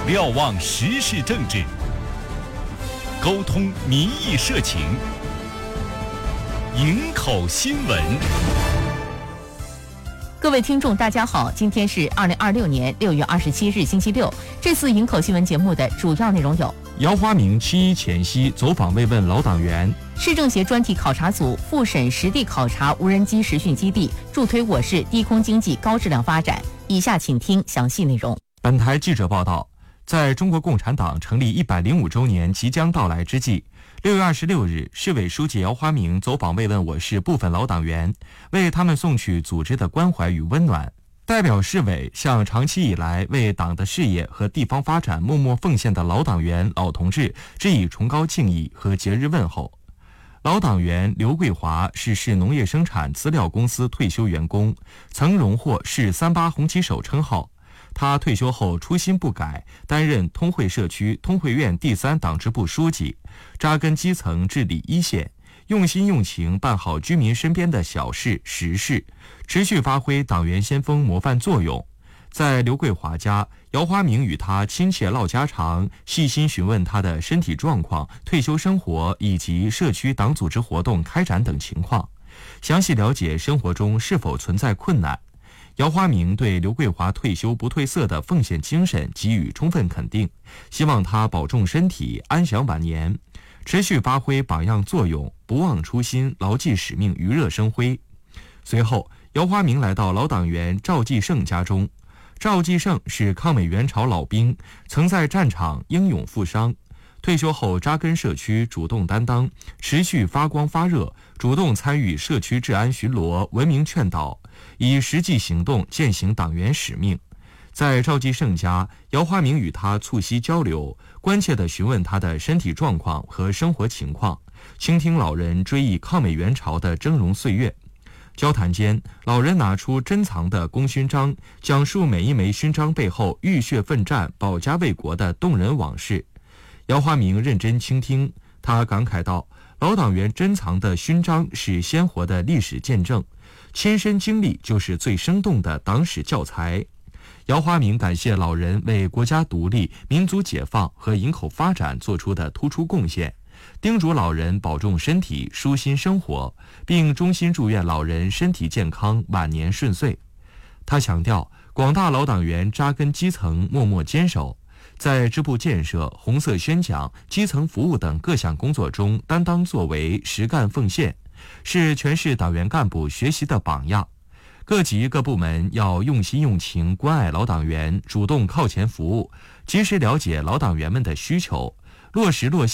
瞭望时事政治，沟通民意社情，营口新闻。 各位听众大家好，今天是2026年6月27日星期六。这次营口新闻节目的主要内容有： 姚华明7.1前夕走访慰问老党员， 市政协专题考察组复审实地考察无人机实训基地，助推我市低空经济高质量发展。以下请听详细内容。 本台记者报道，在中国共产党成立105周年即将到来之际，6月26日，市委书记姚华明走访慰问我市部分老党员，为他们送去组织的关怀与温暖。代表市委向长期以来为党的事业和地方发展默默奉献的老党员、老同志致以崇高敬意和节日问候。老党员刘桂华是市农业生产资料公司退休员工，曾荣获市38红旗手称号。他退休后初心不改，担任通惠社区通惠院第3党支部书记，扎根基层治理一线，用心用情办好居民身边的小事实事，持续发挥党员先锋模范作用。在刘桂华家，姚华明与他亲切唠家常，细心询问他的身体状况、退休生活以及社区党组织活动开展等情况，详细了解生活中是否存在困难。姚华明对刘桂华退休不褪色的奉献精神给予充分肯定，希望他保重身体，安享晚年，持续发挥榜样作用，不忘初心，牢记使命，余热生辉。随后，姚华明来到老党员赵继胜家中。赵继胜是抗美援朝老兵，曾在战场英勇负伤，退休后扎根社区，主动担当，持续发光发热，主动参与社区治安巡逻、文明劝导，以实际行动践行党员使命。在赵继胜家，姚华明与他促膝交流，关切地询问他的身体状况和生活情况，倾听老人追忆抗美援朝的峥嵘岁月。交谈间，老人拿出珍藏的功勋章，讲述每一枚勋章背后浴血奋战、保家卫国的动人往事。姚华明认真倾听，他感慨道：老党员珍藏的勋章是鲜活的历史见证，亲身经历就是最生动的党史教材。姚华明感谢老人为国家独立、民族解放和营口发展做出的突出贡献，叮嘱老人保重身体，舒心生活，并衷心祝愿老人身体健康，晚年顺遂。他强调，广大老党员扎根基层，默默坚守，在支部建设、红色宣讲、基层服务等各项工作中担当作为，实干奉献，是全市党员干部学习的榜样。各级各部门要用心用情关爱老党员，主动靠前服务，及时了解老党员们的需求，落实落细